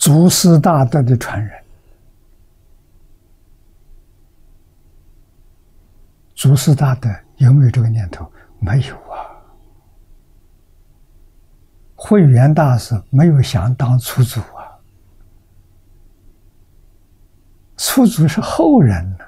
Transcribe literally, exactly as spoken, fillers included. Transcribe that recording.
祖师大德的传人。祖师大德有没有这个念头？没有啊。慧远大师没有想当出祖啊，出祖是后人呢。